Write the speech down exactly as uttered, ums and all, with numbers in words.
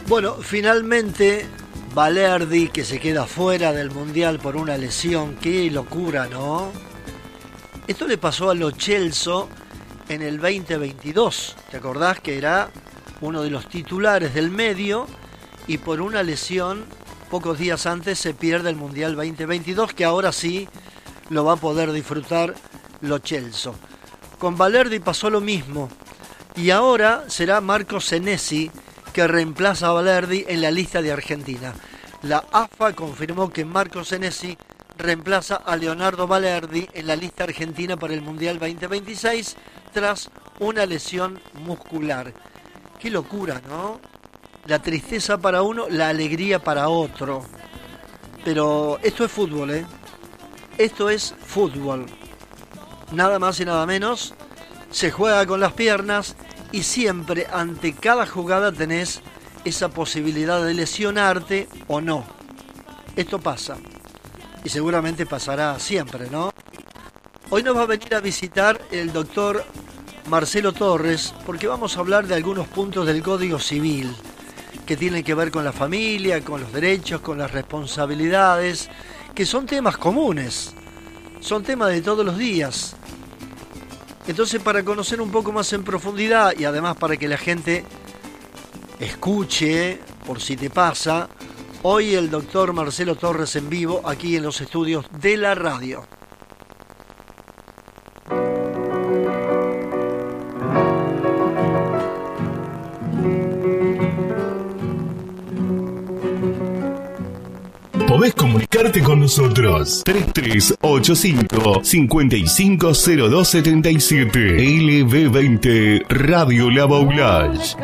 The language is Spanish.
Bueno, finalmente Balerdi, que se queda fuera del Mundial por una lesión. Qué locura, ¿no? Esto le pasó a Lo Celso en el veinte veintidós. ¿Te acordás que era uno de los titulares del medio? Y por una lesión, pocos días antes, se pierde el Mundial veinte veintidós, que ahora sí lo va a poder disfrutar Lo Celso. Con Balerdi pasó lo mismo. Y ahora será Marco Senesi que reemplaza a Balerdi en la lista de Argentina. La A F A confirmó que Marco Senesi reemplaza a Leonardo Balerdi en la lista argentina para el Mundial veinte veintiséis tras una lesión muscular. Qué locura, ¿no? La tristeza para uno, la alegría para otro. Pero esto es fútbol, ¿eh? Esto es fútbol. Nada más y nada menos. Se juega con las piernas y siempre, ante cada jugada, tenés esa posibilidad de lesionarte o no. Esto pasa. Y seguramente pasará siempre, ¿no? Hoy nos va a venir a visitar el doctor Marcelo Torres, porque vamos a hablar de algunos puntos del Código Civil que tienen que ver con la familia, con los derechos, con las responsabilidades, que son temas comunes, son temas de todos los días. Entonces, para conocer un poco más en profundidad y además para que la gente escuche, por si te pasa, hoy el doctor Marcelo Torres en vivo aquí en los estudios de la radio. Podés comunicarte con nosotros. tres tres ocho cinco, cinco cinco cero dos siete siete. L B veinte Radio La Baulage.